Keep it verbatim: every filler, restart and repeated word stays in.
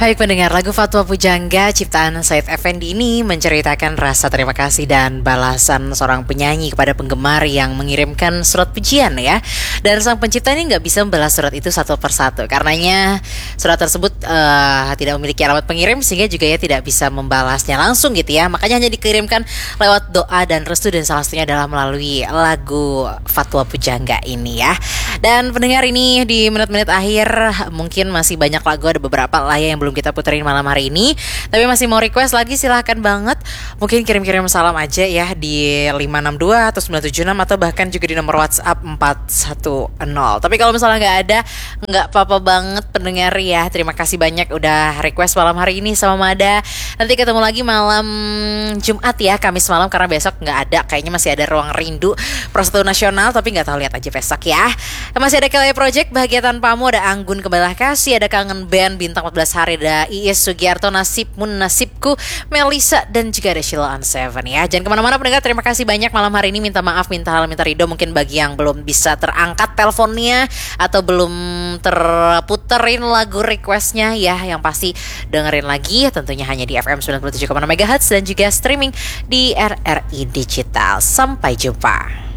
Baik pendengar, lagu Fatwa Pujangga ciptaan Said Effendi ini menceritakan rasa terima kasih dan balasan seorang penyanyi kepada penggemar yang mengirimkan surat pujian ya. Dan sang pencipta ini nggak bisa membalas surat itu satu persatu, karenanya surat tersebut uh, tidak memiliki alamat pengirim sehingga juga ya tidak bisa membalasnya langsung gitu ya. Makanya hanya dikirimkan lewat doa dan restu, dan salah satunya adalah melalui lagu Fatwa Pujangga ini ya. Dan pendengar, ini di menit-menit akhir mungkin masih banyak lagu, ada beberapa lah ya yang belum kita puterin malam hari ini. Tapi masih mau request lagi, silahkan banget. Mungkin kirim-kirim salam aja ya di lima enam dua atau sembilan tujuh enam, atau bahkan juga di nomor WhatsApp empat satu nol. Tapi kalau misalnya nggak ada, nggak apa-apa banget pendengar ya. Terima kasih banyak udah request malam hari ini sama Mada. Nanti ketemu lagi malam Jumat ya, Kamis malam, karena besok nggak ada. Kayaknya masih ada Ruang Rindu Persatuan Nasional, tapi nggak tahu, lihat aja besok ya. Masih ada Kelly Project, Bahagia Tanpamu, ada Anggun Kembalilah Kasih, ada Kangen Band, Bintang empat belas Hari, ada Iis Sugiarto, Nasibmu Nasibku, Melisa, dan juga ada Sheila on Seven ya. Jangan kemana-mana pendengar, terima kasih banyak malam hari ini. Minta maaf, minta hal, minta ridho mungkin bagi yang belum bisa terangkat teleponnya atau belum terputerin lagu requestnya ya. Yang pasti dengerin lagi tentunya hanya di F M sembilan puluh tujuh koma enam MHz dan juga streaming di R R I Digital. Sampai jumpa.